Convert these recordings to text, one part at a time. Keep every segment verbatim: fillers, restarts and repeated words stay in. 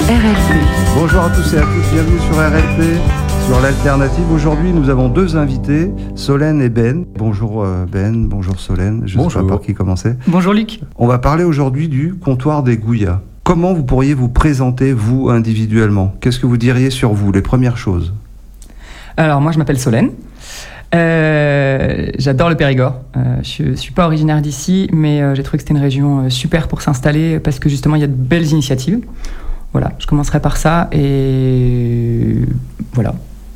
R L P. Bonjour à tous et à toutes, bienvenue sur R L P, sur l'Alternative. Aujourd'hui, nous avons deux invités, Solène et Ben. Bonjour Ben, bonjour Solène, je ne sais pas par qui commencer. Bonjour Luc. On va parler aujourd'hui du comptoir des Gouyas. Comment vous pourriez vous présenter, vous, individuellement? Qu'est-ce que vous diriez sur vous, les premières choses? Alors moi je m'appelle Solène. Euh, j'adore le Périgord. Euh, je ne suis pas originaire d'ici, mais euh, j'ai trouvé que c'était une région euh, super pour s'installer parce que justement il y a de belles initiatives. Voilà, je commencerai par ça et voilà.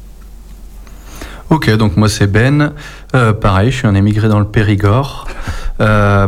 Ok, donc moi c'est Ben. Euh, pareil, je suis un émigré dans le Périgord. Euh,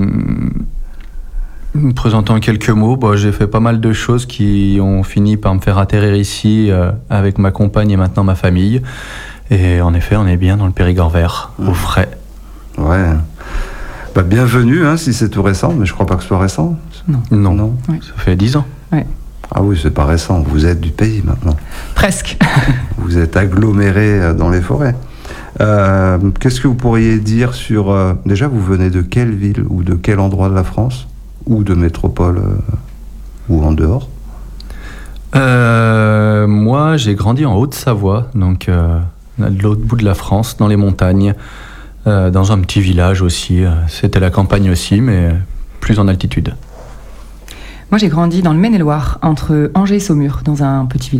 me présentant en quelques mots, bah, j'ai fait pas mal de choses qui ont fini par me faire atterrir ici euh, avec ma compagne et maintenant ma famille. Et en effet, on est bien dans le Périgord vert, mmh. au frais. Ouais. Bah, bienvenue, hein, si c'est tout récent, mais je crois pas que ce soit récent. Non. Non, non. Oui. Ça fait dix ans. Ouais. Ah oui, c'est pas récent, vous êtes du pays maintenant. Presque. Vous êtes agglomérés dans les forêts. Euh, qu'est-ce que vous pourriez dire sur... Euh, déjà, vous venez de quelle ville ou de quel endroit de la France? Ou de métropole euh, ou en dehors? euh, Moi, j'ai grandi en Haute-Savoie, donc euh, de l'autre bout de la France, dans les montagnes, euh, dans un petit village aussi. C'était la campagne aussi, mais plus en altitude. Moi j'ai grandi dans le Maine-et-Loire, entre Angers et Saumur, dans un petit village.